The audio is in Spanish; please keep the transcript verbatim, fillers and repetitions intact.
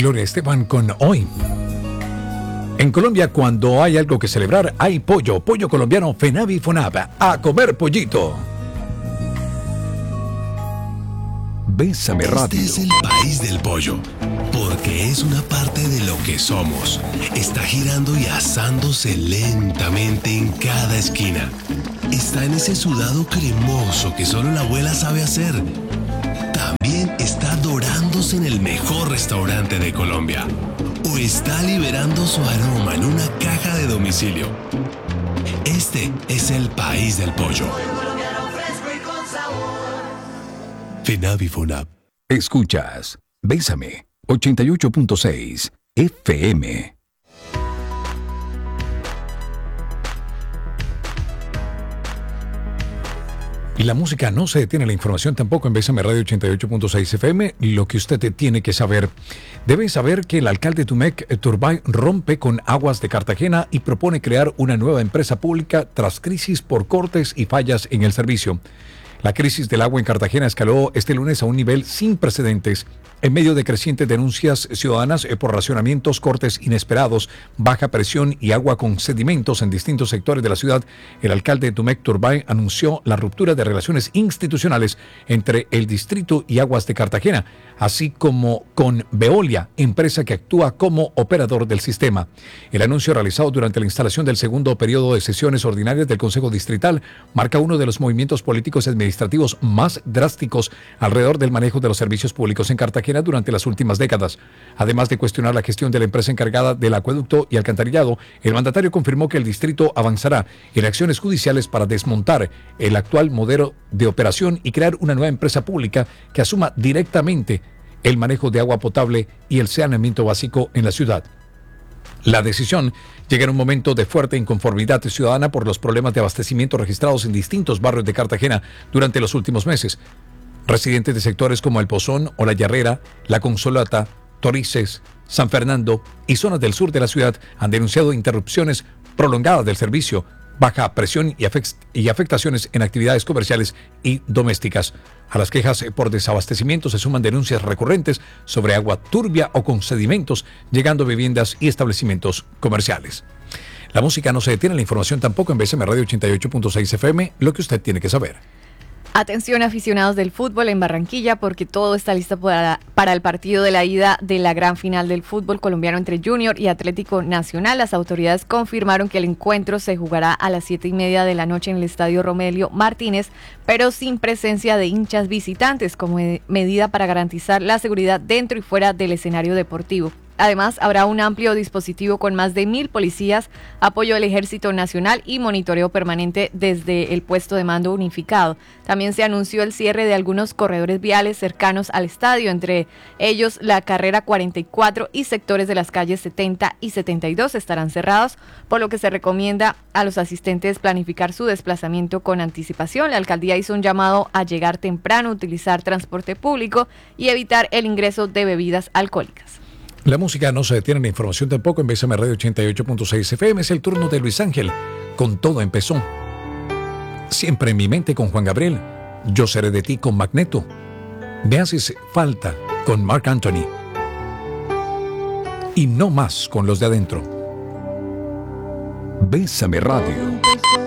Gloria Estefan con Hoy. En Colombia, cuando hay algo que celebrar, hay pollo. Pollo colombiano Fenavi Fonab. A comer pollito. Bésame Radio. Este es el país del pollo, porque es una parte de lo que somos. Está girando y asándose lentamente en cada esquina. Está en ese sudado cremoso que solo la abuela sabe hacer. También está dorándose en el mejor restaurante de Colombia. O está liberando su aroma en una caja de domicilio. Este es el país del pollo. Fenavi Fonab. Escuchas Bésame ochenta y ocho punto seis F M. Y la música no se detiene, la información tampoco en Bésame Radio ochenta y ocho punto seis F M. Lo que usted tiene que saber. Debe saber que el alcalde Tumec Turbay rompe con Aguas de Cartagena y propone crear una nueva empresa pública tras crisis por cortes y fallas en el servicio. La crisis del agua en Cartagena escaló este lunes a un nivel sin precedentes en medio de crecientes denuncias ciudadanas por racionamientos, cortes inesperados, baja presión y agua con sedimentos en distintos sectores de la ciudad. El alcalde de Tumec Turbay anunció la ruptura de relaciones institucionales entre el distrito y Aguas de Cartagena, así como con Veolia, empresa que actúa como operador del sistema. El anuncio realizado durante la instalación del segundo periodo de sesiones ordinarias del Consejo Distrital marca uno de los movimientos políticos y administrativos más drásticos alrededor del manejo de los servicios públicos en Cartagena durante las últimas décadas. Además de cuestionar la gestión de la empresa encargada del acueducto y alcantarillado, el mandatario confirmó que el distrito avanzará en acciones judiciales para desmontar el actual modelo de operación y crear una nueva empresa pública que asuma directamente el manejo de agua potable y el saneamiento básico en la ciudad. La decisión llega en un momento de fuerte inconformidad ciudadana por los problemas de abastecimiento registrados en distintos barrios de Cartagena durante los últimos meses. Residentes de sectores como El Pozón o La Yarrera, La Consolata, Torices, San Fernando y zonas del sur de la ciudad han denunciado interrupciones prolongadas del servicio, baja presión y, afect- y afectaciones en actividades comerciales y domésticas. A las quejas por desabastecimiento se suman denuncias recurrentes sobre agua turbia o con sedimentos, llegando a viviendas y establecimientos comerciales. La música no se detiene, la información tampoco en Bésame Radio ochenta y ocho punto seis F M, lo que usted tiene que saber. Atención aficionados del fútbol en Barranquilla, porque todo está listo para, para el partido de la ida de la gran final del fútbol colombiano entre Junior y Atlético Nacional. Las autoridades confirmaron que el encuentro se jugará a las siete y media de la noche en el estadio Romelio Martínez, pero sin presencia de hinchas visitantes, como medida para garantizar la seguridad dentro y fuera del escenario deportivo. Además, habrá un amplio dispositivo con más de mil policías, apoyo del Ejército Nacional y monitoreo permanente desde el puesto de mando unificado. También se anunció el cierre de algunos corredores viales cercanos al estadio, entre ellos la carrera cuarenta y cuatro y sectores de las calles setenta y setenta y dos estarán cerrados, por lo que se recomienda a los asistentes planificar su desplazamiento con anticipación. La alcaldía hizo un llamado a llegar temprano, utilizar transporte público y evitar el ingreso de bebidas alcohólicas. La música no se detiene, la información tampoco en Bésame Radio ochenta y ocho punto seis F M. Es el turno de Luis Ángel. Con todo empezó. Siempre en mi mente con Juan Gabriel. Yo seré de ti con Magneto. Me haces falta con Marc Anthony. Y no más con los de adentro. Bésame Radio.